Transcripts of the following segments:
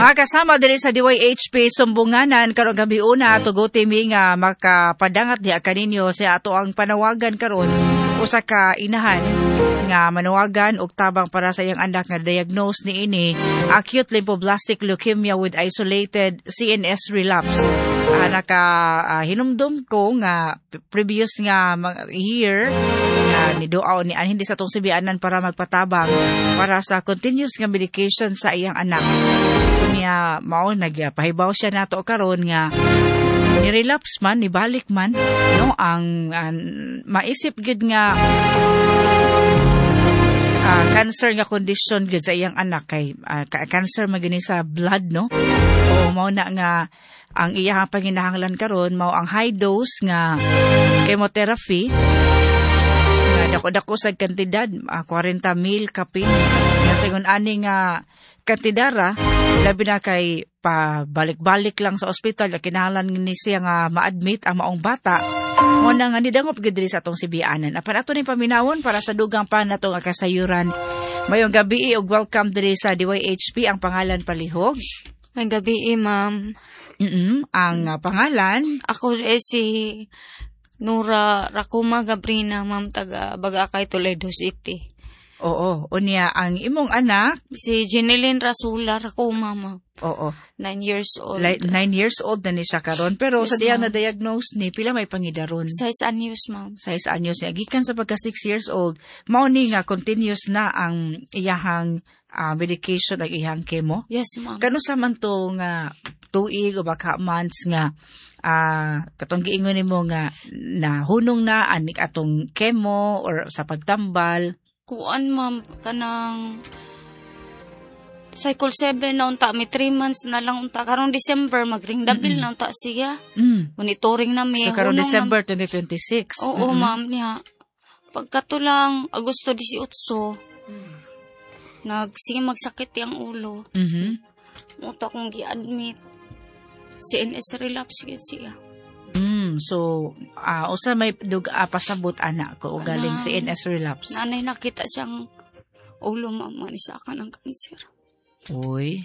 Mga kasama diri sa DYHP Sumbunganan karong gabi una tuguti mi nga makapadangat diha kaninyo sa ato ang panawagan karon usa ka inahan nga manawagan og tabang para sa iyang anak nga diagnose niini acute lymphoblastic leukemia with isolated CNS relapse. Hinumdum ko nga previous nga year nga ni doaw ni hindi sa tong sibianan para magpatabang para sa continuous nga medication sa iyang anak. Niya mao nagpahibaw siya nato karon nga ni-relapse man, nibalik man, no, ang maisip gud nga cancer nga condition gud sa iyang anak kay cancer magini sa blood, no. O mao na nga ang iyang panginahanglan karon mao ang high dose nga chemotherapy nga dako-dako sa kantidad 40 mil kapin nga sigon ani nga kantidara labi na kay pabalik-balik lang sa ospital kinahanglan ni siya nga ma-admit ang maong bata mo na nga nidangop gid diri sa atong sibianan. Apan ato ni paminawon para sa dugang pa nato nga kasayuran. Mayong gabi ug welcome diri sa DYHP. Ang pangalan palihog. May gabi, ma'am. Ang pangalan? Ako si Nura Racuma Gabrina, ma'am, taga Bagakay, Toledo City. Oo. Unya, ang imong anak? Si Jeneline Rasula Racuma, ma'am. Oo. 9 years old. 9 years old na ni siya karon. Pero yes, sa diya na-diagnose ni, pila may pangidaron? 6 anyos, ma'am. 6 anyos niya. Gikan sa pagka 6 years old, mao ni nga continuous na ang iyahang medication ang iyang chemo? Yes, ma'am. Kano sa man to nga tuig o baka months nga katong giingon nimo nga nahunong na anik atong chemo or sa pagtambal? Kuan, ma'am, kanang cycle 7 na unta, may 3 months na lang unta. Karong December, mag-ring the bell na unta siya. Monitoring na may. So, karong December 2026? Oo, ma'am, niya. Pagkatulang, Agosto 18, sige magsakit yung ulo. Muta kong gi-admit. CNS relapse yun siya. So, usa may pasabot anak ko o galing CNS relapse. Nanay nakita siyang ulo, mama, ni sa akin ang cancer. Uy.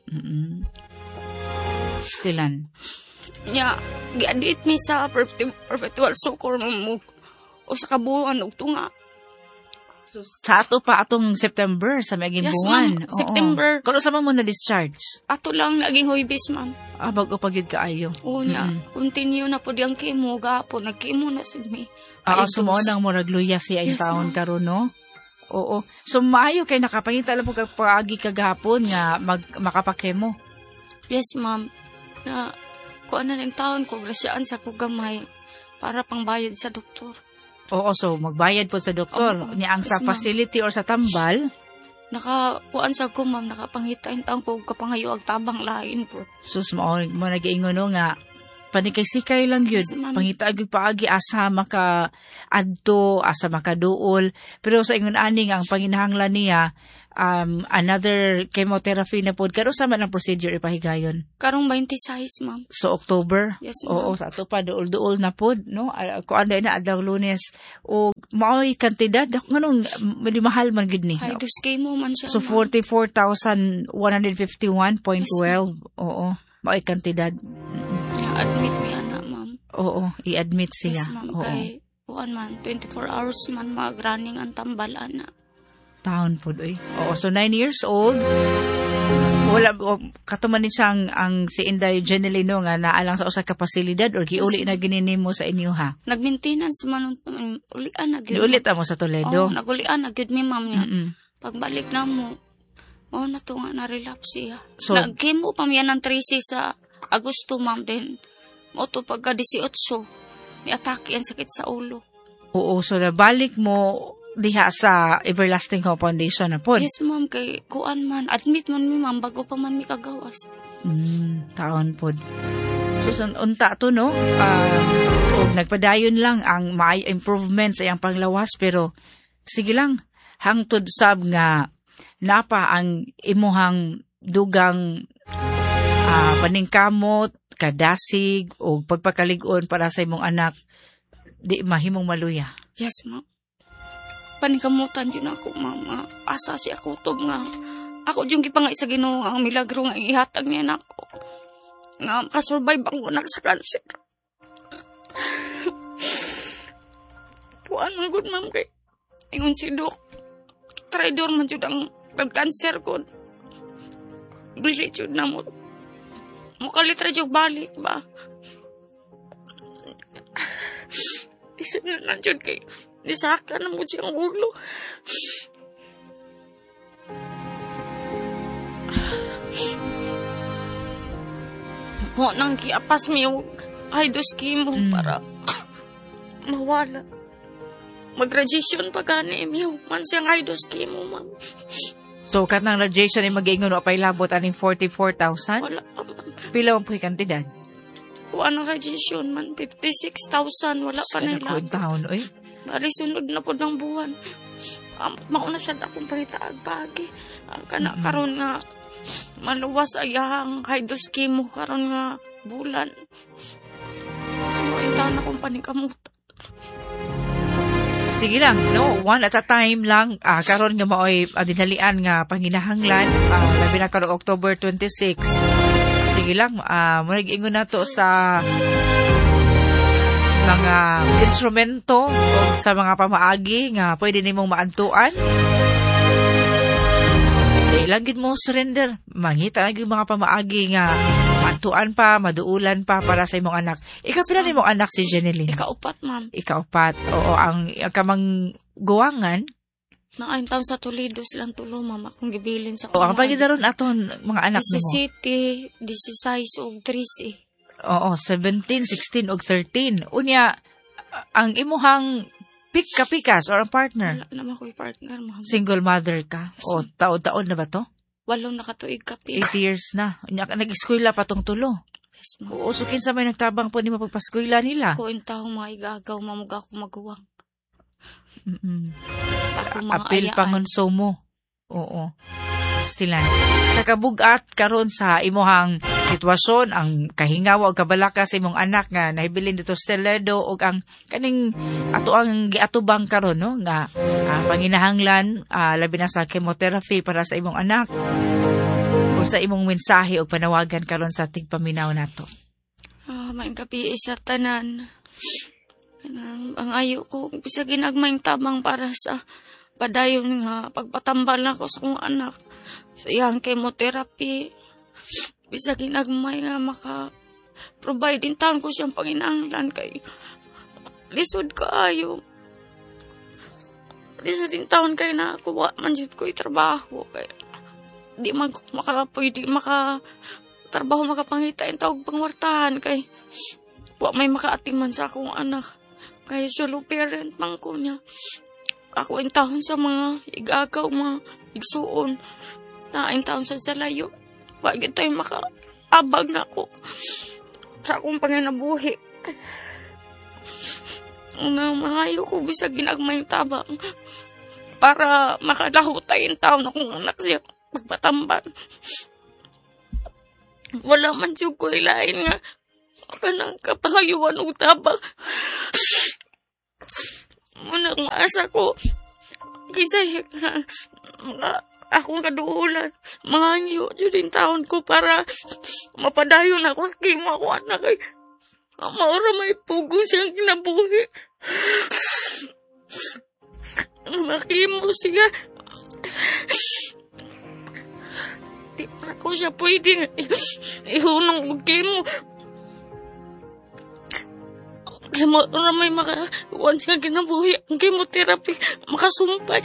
Stilan. Nya, gi-admit mi sa perpetual sukor mo. O sa kabuuan, og tunga. Sa ato pa atong September sa maging yes, buwan. Ma'am. September. Kano sa mo na discharge? Ato lang naging huibis, ma'am. Bago pa gyud kaayo. Oo niya. Continue na po diyang chemo gapon. Nag-chemo na sa mi. Sumo nang murag luya siya yung yes, taon karon, no? Oo. So maayo kay nakapangita lang po kag paagi kagahapon nga makapakemo. Yes, ma'am. Na kuan na ng taon ko grasyaan sa kugamay para pangbayad sa doktor. Oo, so magbayad po sa doktor. Niya ang sa facility or sa tambal. Nakakuan sa ko, ma'am, nakapangitain taong ko kapangayo ag tabang lain po. Sus, mo nag-iingon nga, panikay-sikay lang yun. Yes, pangitaag yung paagi, asa maka adto, asa makaduol. Pero sa ingon ani nga, ang panginahanglan niya, another chemotherapy na po. Karo sa man ang procedure ipahigayon? Karong 26, ma'am. So, October? Yes, ma'am. Oo, sa ato pa, duol-duol na po, no? Kung anday na, adlaw Lunes. O, mao'y kantidad, nganong, mahal man gid ni. High dose chemo man siya. So, 44,151.12. Yes, oo, mao'y kantidad. Admit niya na, ma'am. Oo, i-admit siya. Yes, ma'am. Kay, kuan man, 24 hours man mag-running ang tambalan na. Taon po, eh. Oo, so 9 years old. Wala, katuman din siya ang si Inday Jenelino nga naalang sa usa ka pasilidad or giuli na ginini mo sa inyo, ha? Nag-maintenance man, ulian na gyud. Giulit mo sa Toledo? Oo, nagulian na gyud mi, ma'am niya. Pagbalik na mo, na to nga na-relapse siya. So, nag-chemo pa miya ng 13 sa Agosto, ma'am, din. Mo to pagka 18, ni-atake ang sakit sa ulo. Oo, so nabalik mo diha sa Everlasting Hope Foundation na po. Yes, ma'am, kay kuan man. Admit man mi, ma'am, bago pa man mi kagawas. Taon po. So, unta to, no? Nagpadayon lang ang maay improvement sa iyang panglawas, pero sige lang, hangtod sab nga napa ang imuhang dugang paningkamot, kadasig, o pagpakalig-on para sa imong anak, di mahimong maluya. Yes, ma'am. Paningkamutan yun ako, mama. Asa si ako to nga ako yung gipangay sa Ginoo ang milagro nga ihatag niya nako. Nga makasurvive ang anak sa cancer. Tuan man gud ma'am kay ingon si Dok. Traidor man jud ang cancer ko. Bili jud na mo. Mukalitra jud balik ba. Isa na nandiyon kay nisaka na mo siyang ulo. Mo nang kiapas mi yung high-dose chemo para mawala. Mag-radiation pa gani miyo. Man siyang high-dose chemo, ma'am. So, kat ng radiation ay mag-iingon o pa'y labot aning 44,000? Wala pa, ma'am. Pila ang kantidad? Kuha ng radiation, man. 56,000. Wala pa na ilabot. Taon, oy. Bali, sunod na po ng buwan. Mauna sad akong pangitaag pagi. Karon nga maluwas ayang high-dose chemo karon nga bulan. Ito na akong panikamot. Sige lang, no? One at a time lang. Karon nga maoy dinalian nga panginahanglan. Labi na karon October 26. Sige lang, mag-ingon na to sa mga instrumento o sa mga pamaagi nga pwede nimong maantuan. Ilagid mo surrender. Mangita lagi mga pamaagi nga maantuan pa, maduulan pa para sa imong anak. Ikaw pila nimong anak si Jeneline? Ikaupat, ma'am. Ikaupat. Oo, ang kamang guwangan. Nakain taon sa Toledo silang tulo, ma'am. Akong gibilin sa ang pagidaron aton mga anak mo. 17, 16, o 13. Oo, 17, 16, o 13. Unya, ang imuhang pika-pikas or ang partner? Wala naman ko yung partner, ma'am. Single mother ka? O, taon-taon na ba to? 8 nakatuig ka, 8 years na. Unya, nag-eskwela pa tong tulo. Yes, ma'am. Oo, sukin sa may nagtabang po ni mapagpaskwela nila. Ako yung taong mga igagaw, mamag ako maguwang. Ako Apil pangonso mo. Oo. Stilan. Sa kabugat karon sa imuhang sitwasyon, ang kahingawa o kabalaka sa imong anak nga nahibilin dito sa Toledo o ang kaning ato ang giatubang karon no nga panginahanglan labi na sa chemotherapy para sa imong anak. O sa imong mensahe o panawagan karon sa tigpaminaw nato. May gabi sa tanan. Ang ayo ko bisa ginagmayng tabang para sa padayon nga pagpatambal na ko sa kong anak sa iyang chemotherapy. Bisa ginagmay nga maka-provide din taon ko siyang panginahanglan kay lisod ka ayo. Lisod din taon kay na ako man jud ko itrabaho kay di man ko pwede trabaho makapangita in tawag pangwartahan kay may makaatiman sa akong anak. Kaya solo parent man ko niya. Ako ang taon sa mga igagaw, mga igsuon. Nain taon sa layo. Bagay tayo makaabag na ako sa akong panginabuhi. Ang mga ayo ko bisa ginagmayang tabang para makadahutay ang taon akong anak siya pagpatambal. Wala man siya ko ilain nga kanang kapangayuan o tabang. Munang maasa ko kisay akong kaduulan mga anyo din taon ko para mapadayon ako sa kimo ako anak ay maura may pugo siyang kinabuhi. Makimo siya di ako siya pwede ihunong og kimo. Kaya may makakuan siya kinabuhi ang chemotherapy makasumpay.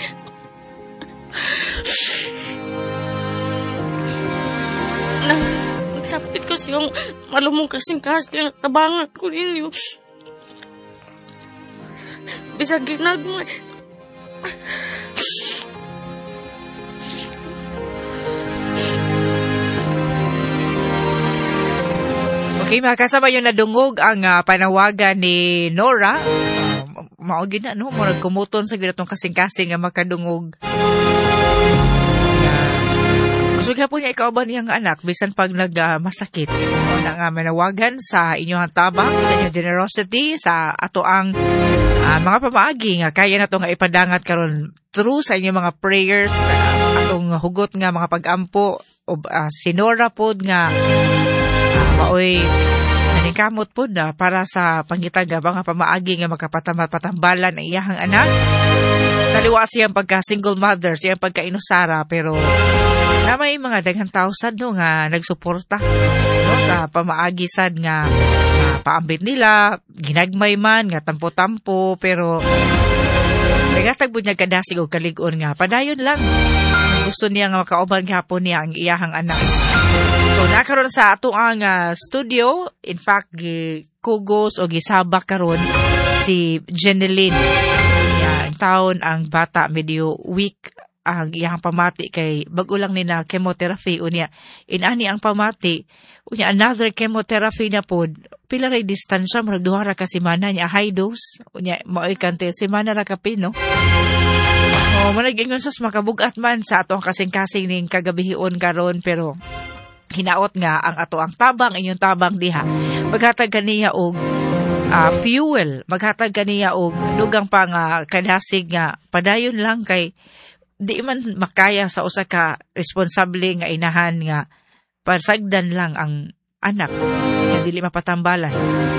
Nagsapit ko siyang malumong kasing-kasing tabangan ko ninyo. Bisag ginagmay. Okay, makasama yung nadungog ang panawagan ni Nora. Maugin na, no? Murag kumuton sa ginatong kasing-kasing nga makadungog. Gusto ka po niya ikaw ba niyang anak bisan pag nagmasakit. Na nga manawagan sa inyong tabang, sa inyong generosity, sa ato ang mga pamaagi nga kaya na to nga ipadangat karon through sa inyong mga prayers, atong hugot nga mga pag-ampo o sinora pod nga maoy nanikamot pod na para sa pangitag nga pamaagi nga magkapatambalan ang iyahang anak. Taliwa siyang pagka-single mother, siyang pagka-inusara, pero na may mga daghang tawsad no nga nagsuporta no sa pamaagi sad nga paambit nila, ginagmay man nga tampo-tampo, pero nagatag po niya kadasig o kalig-on nga. Padayon lang. Gusto niya nga makauban gapon niya ang iyahang anak. So, nakaroon sa ato ang studio. In fact, kugos o gisabak karon si Jeneline. Ang taon ang bata, medyo weak ang iyang pamati kay bago-lang ni na chemotherapy. Unya, inani ang pamati. Unya, another chemotherapy na po. Pila ray distansya, maragduhara ka simana niya, high dose. Unya, maoy kante, simana ra kapin, no? O, managingon sus, makabugat man sa ato ang kasing-kasing ning kagabihion karon, pero hinaot nga ang ato ang tabang, inyong tabang diha. Maghatag kaniya og fuel, maghatag kaniya og dugang pang kadasig nga, padayon lang kay di man makaya sa usa ka responsable nga inahan nga pasagdan lang ang anak na dili mapatambalan.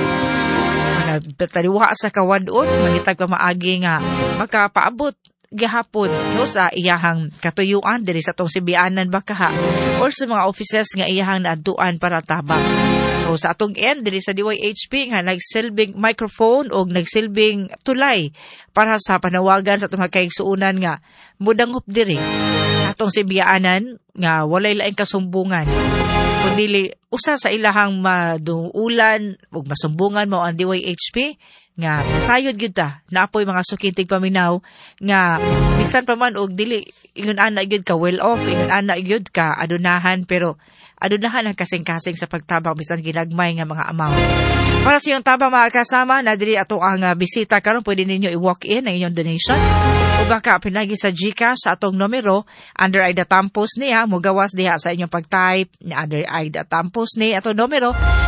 Taliwa sa kawadon, mangitag pa maagi nga makapaabot gihapon no sa iyahang katuyuan diri sa tong sibianan bakaha or sa mga offices nga iyahang naadtuan para tabang. So sa atong end diri sa DYHP nga nagsilbing microphone o nagsilbing tulay para sa panawagan sa atong kaigsuonan nga mudangup diri sa atong sibianan nga walay laing kasumbungan kundi usa sa ilahang maduulan ug masumbungan mo ang DYHP nga sayod gyud ta naapoy mga sukintig paminaw nga bisan pa man og dili ingon ana gyud ka well off, ingon ana gyud ka adunahan, pero adunahan ang kasing-kasing sa pagtabang bisan ginagmay nga mga amount. Para sa iyong tabang mga kasama na diri ato ang bisita karon, pwede ninyo i-walk in ang inyong donation o baka pinagi sa GCash sa atong numero under Aida Tampos niya mugawas diha sa inyong pag-type ni under Aida Tampos ni atong numero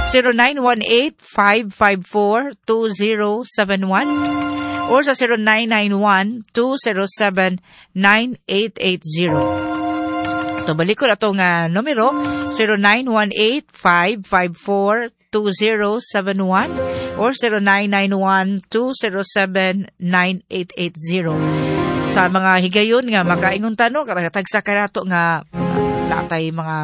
0918-554-2071 or sa 0991-207-9880. Ito balik ko na itong numero 0918-554-2071 or 0991-207-9880. Sa mga higayon nga makaingon tanong karatag sa karato nga latay mga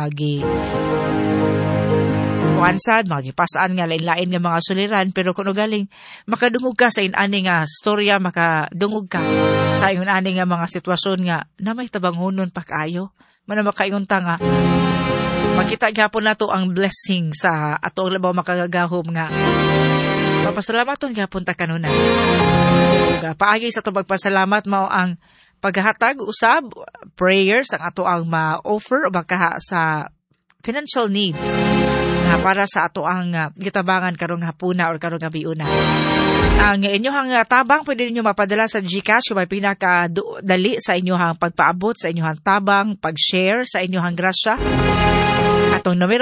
kuansad, mga gipasaan nga lain-lain nga mga suliran, pero kung galing makadungog ka sa inani nga storya, makadungog ka sa inani nga mga sitwasyon nga na may tabangunon pa kaayo, man makaingon ta nga makita gyapon nato ang blessing sa ato labaw makagagahom nga papasalamaton gyapon ta kanuna. Paagi sa to pagpasalamat mao ang paghahatag usab prayers ang ato ang ma-offer o baka sa financial needs na para sa ato ang gitabangan karong hapuna or karong gabiuna. Ang inyohang tabang pwede ninyo mapadala sa GCash kung may pinakadali sa inyohang pagpaabot sa inyohang tabang, pag-share sa inyohang grasya. Atong numero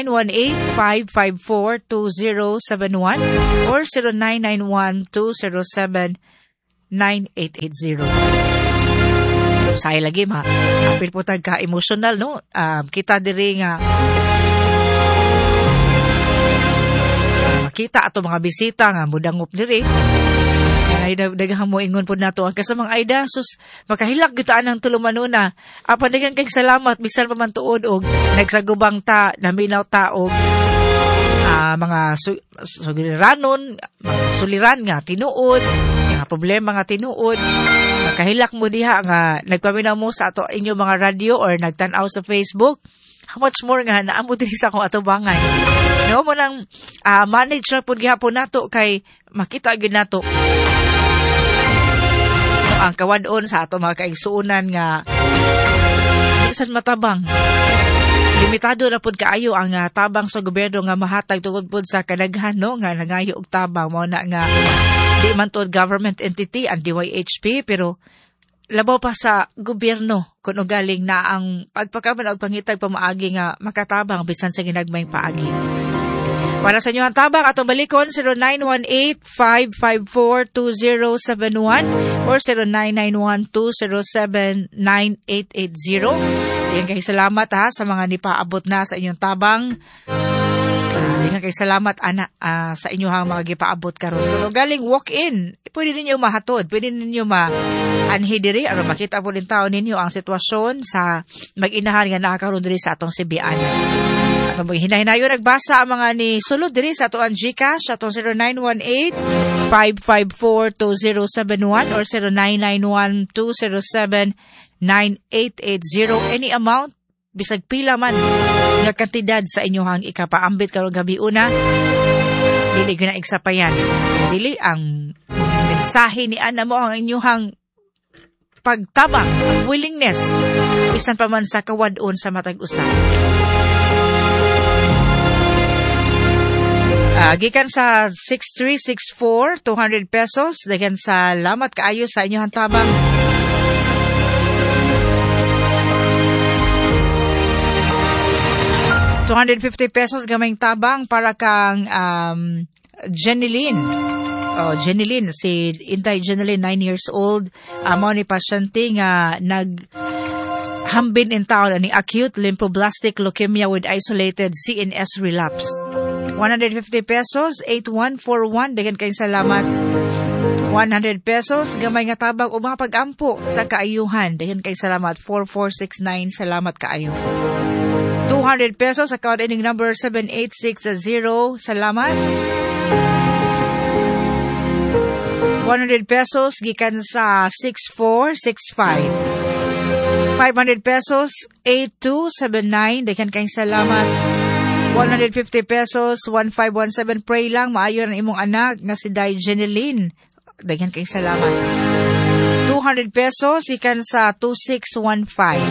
0918-554-2071 or 0991-207-9880. Say lagi apil po tag ka-emotional, no? Kita diri nga makita ato mga bisita nga mudangup diri. Ay daghang mo ingon pud nato ang kasamang Aida sus makahilak gyud ta nang tulumanuna. Apan daghang kay salamat bisan pa man tuod og nagsagubang ta naminaw ta og mga sugiranon, mga suliran nga tinuod, nga problema nga tinuod. Makahilak mo diha nga nagpaminaw mo sa ato inyo mga radio or nagtan-aw sa Facebook. How much more nga naamo diri sa akong atubangan. No mo nang manage ra pud gihapon nato kay makita gyud nato ang kawadon sa ato mga kaigsuonan nga di sad matabang. Limitado na pud kaayo ang tabang sa gobyerno nga mahatag tungod pud sa kadaghan, no, nga nangayo og tabang mao na nga di man to government entity ang DYHP, pero labaw pa sa gobyerno kung galing na ang pagpakaman o pangitag pamaagi nga makatabang bisan sa ginagmayng paagi. Para sa inyo ang tabang, atong balikon 0918-554-2071 or 0991-207-9880. Yan kay salamat sa mga nipaabot na sa inyong tabang. Yan kay salamat sa inyong mga gipaabot karon. Pero galing walk-in, pwede ninyo mahatod, pwede ninyo anhi diri aron makita po din taon ninyo ang sitwasyon sa mag-inahan nga nakakaroon diri sa atong Sibian. At hinayo nagbasa ang mga ni sulod diri sa atoang GCash atong 0918-554-2071 or 0991-207-9880. Any amount, bisag pila man nga kantidad sa inyong ikapaambit karong gabi una, dili gyud na iksapayan. Dili ang mensahe ni ana mo ang inyong pagtabang, ang willingness bisan pa man sa kawadon sa matag usa. Gikan sa 6364 200 pesos, dagan salamat kaayo sa inyong tabang. ₱250 gamayng tabang para kang Jeneline. Jeneline, si Intay Jeneline, 9 years old. Mao ni pasyente nga naghambin in taon ani acute lymphoblastic leukemia with isolated CNS relapse. ₱150, 8141, dagan kay salamat. ₱100, gamay nga tabang o mga pag-ampo sa kaayuhan, dagan kay salamat. 4469, salamat kaayo. ₱200, account ending number 7860, salamat. ₱100 gikan sa 6465. ₱500, 8279, dagan kay salamat. ₱150, 1517, pray lang maayo ang imong anak nga si Day Jeneline, dagan kay salamat. ₱200 ikan sa 2615.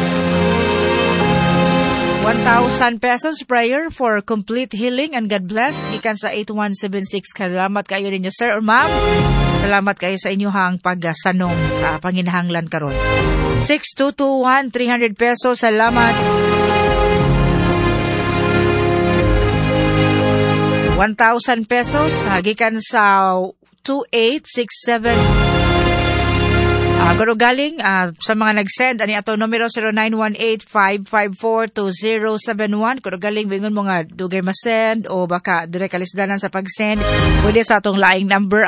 ₱1,000 prayer for complete healing and God bless ikan sa 8176. Salamat kayo ninyo sir or ma'am. Salamat kayo sa inyong pagsanong sa panginahanglan karon. 6221, ₱300, salamat. ₱1,000 gikan sa 2867. Pero galing sa mga nag-send ani ato numero 0918-554-2071. Kung galing bingon mo nga dugay ma-send o baka dire kalisdanan sa pag-send, pwede sa atong laing number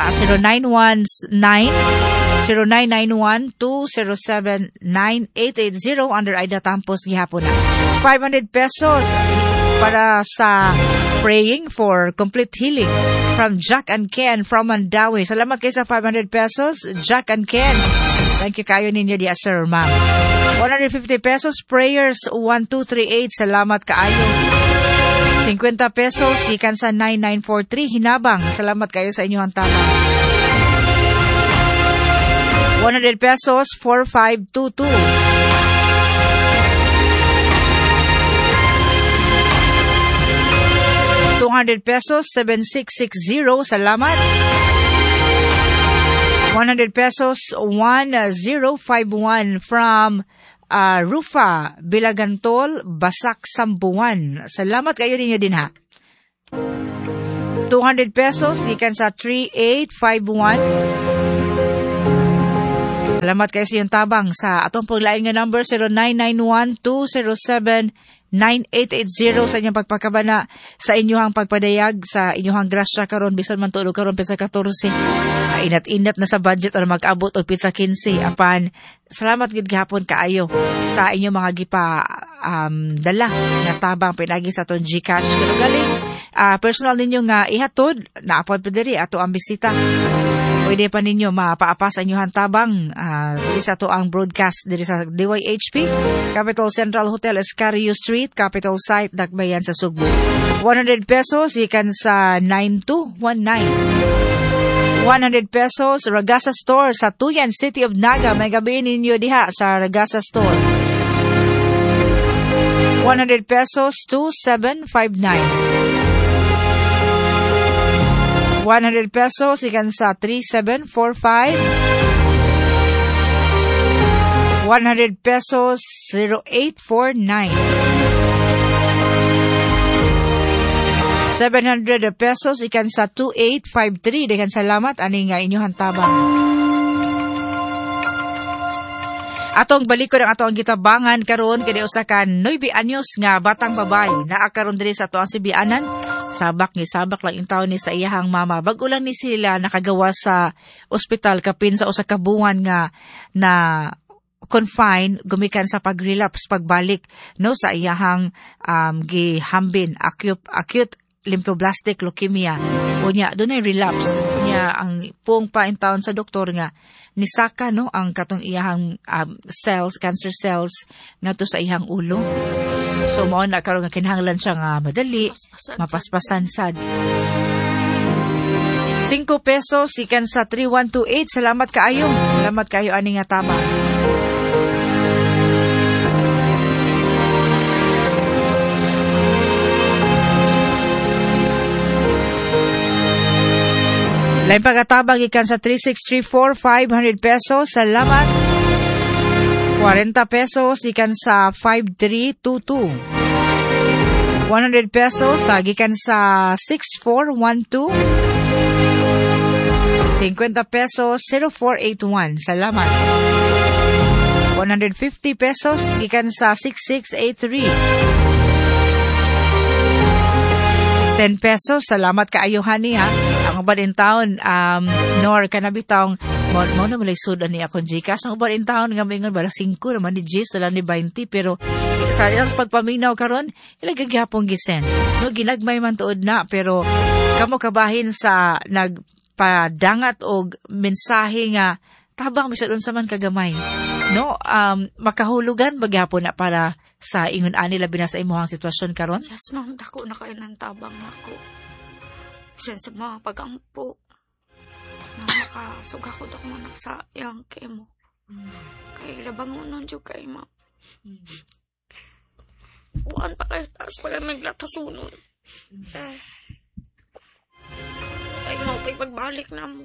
0991-207-9880 under Aida Tampos gihapon na. ₱500 para sa praying for complete healing from Jack and Ken from Mandawi. Salamat kayo sa ₱500, Jack and Ken. Thank you kayo ninyo diya sir, ma'am. ₱150, prayers 1238. Salamat kaayo. ₱50 ikan sa 9943 hinabang. Salamat kayo sa inyong tabang. ₱100, 4522. ₱200, 7660. Salamat. ₱100, 1051 from Rufa Bilagantol, Basak, Sambuan. Salamat kayo ninyo din ha. ₱200 ikan sa 3851. Salamat kayo sa iyong tabang sa atong paglain nga number 0991-207-9880 sa inyong pagpakabana sa inyong pagpadayag sa inyong grasya karon bisan man tulo karon pizza 14. Inat-inat na sa budget or mag-abot og pizza 15 apan salamat gid gihapon kaayo sa inyong mga gipa dala nga tabang pinagi sa atong GCash. Pero galing personal ninyo nga ihatod naapod pa diri ato ang bisita. Pwede pa ninyo mapaapas ang inyong tabang diri sa ato ang broadcast diri sa DYHP Capital Central Hotel, Escario Street, Capital Site, Dakbayan sa Sugbo. ₱100 ikan sa 9219. ₱100 Ragasa Store sa Tuyan, City of Naga. May gabi ninyo diha sa Ragasa Store. ₱100 2759. ₱100 ikan sa 3745. 100 pesos, 0849. 700 pesos, ikan sa 2853. Daghang salamat, ani nga inyong tabang. Atong balikod ang atong gitabangan karon kay usa ka 9 anyos nga batang babae naa karon diri sa atoang Sibianan. Sabak lang yung taon ni sa iyahang mama. Bag-o lang ni sila nakagawa sa ospital kapin sa usa ka buwan nga na confine gumikan sa pag-relapse pagbalik no sa iyahang gihambin acute lymphoblastic leukemia. Unya dunay relapse niya ang pong pa in taon sa doktor nga nisaka no ang katong iyahang cancer cells ngadto sa iyahang ulo. So mao na karon nga kinahanglan siya nga madali mapaspasan sad. 5 pesos ikan sa 3128. Salamat kaayo ani nga tama. Lain pagkatabang ikan sa 3634, 500 pesos. Salamat. 40 pesos ikan sa 5322. 100 pesos ikan sa 6412. 50 pesos 0481. Salamat. 150 pesos ikan sa 6683. 10 pesos. Salamat kaayo hani ha. Ang ubad in town nor kanabitang mo na malay sudan ni akong Gcash. Ang ubad in town nga mingon bala 5 naman ni Gis dala ni 20 pero sa iyang pagpaminaw karon ilagay gyapon gisen. No ginagmay man tuod na pero kamo kabahin sa nagpadangat og mensahe nga tabang bisad unsa man kagamay. No makahulugan bagyapon na para sa ingon ani labi na sa imong sitwasyon karon. Yes ma'am, dako na kay nang tabang nako. Sen sa mga pagampo. Na makasuga ko dako man sa yang kemo. Kay labangonon jud kay ma'am. Buwan pa kay taas pala naglatasunon. Ay mo kay pagbalik na mo.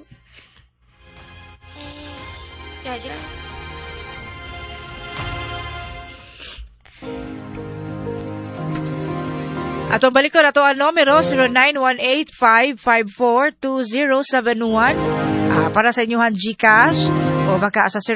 Yaya. Atong balikon ato ang numero 0918-554-2071 para sa inyong Gcash o baka sa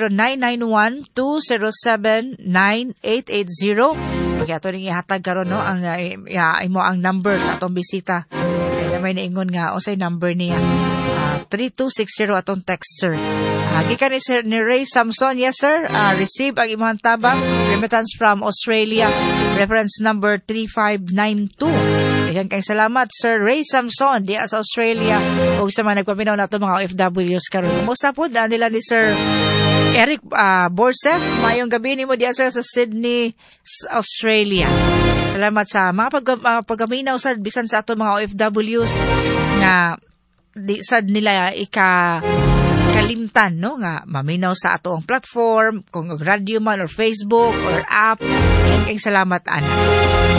0991-207-9880. Okay, ato rin ihatag karon no ang imo ang number sa atong bisita. Kaya may naingon nga o say number niya. 3260 atong text sir. Gikan ni Ray Samson. Yes sir, receive ang imong tabang remittance from Australia, reference number 3592. Iyan kay salamat Sir Ray Samson di sa Australia ug sa mga nagpaminaw nato mga OFWs karon. Kumusta po nila ni Sir Eric Borses. Mayong gabi nimo di sir sa Sydney, Australia. Salamat sa mga pagaminaw sa bisan sa ato mga OFWs nga di sad nila kalimtan no nga maminaw sa ato ang platform kung radio man or Facebook or app. Salamat ana.